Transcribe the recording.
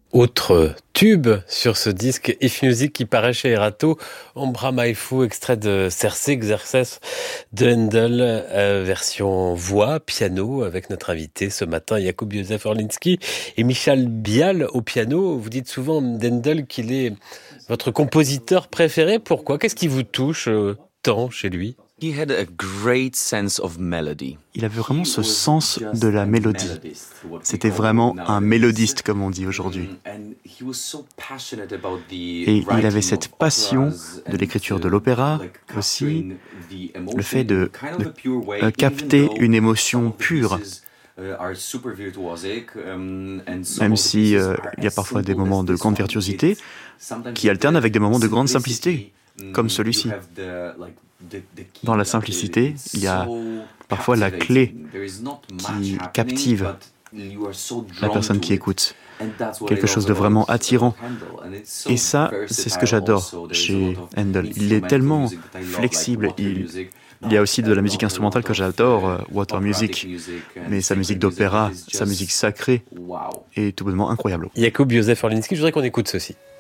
Autre tube sur ce disque If Music qui paraît chez Erato, Ombra Mai Fu, extrait de Cercé, Exercès de Handel, version voix, piano, avec notre invité ce matin, Jakub Józef Orliński et Michal Bial au piano. Vous dites souvent d'Handel qu'il est votre compositeur préféré. Pourquoi ? Qu'est-ce qui vous touche tant chez lui ? He had a great sense of melody. Il avait vraiment ce sens de la mélodie. C'était vraiment un mélodiste, comme on dit aujourd'hui. Et il avait cette passion de l'écriture de l'opéra, aussi le fait de capter une émotion pure. Même si il y a parfois des moments de grande virtuosité qui alternent avec des moments de grande simplicité, comme celui-ci. Dans la simplicité, il y a parfois la clé qui captive la personne qui écoute. Quelque chose de vraiment attirant. Et ça, c'est ce que j'adore chez Handel. Il est tellement flexible. Il y a aussi de la musique instrumentale que j'adore, Water Music. Mais sa musique d'opéra, sa musique sacrée est tout bonnement incroyable. Jakub Józef Orliński, je voudrais qu'on écoute ceci.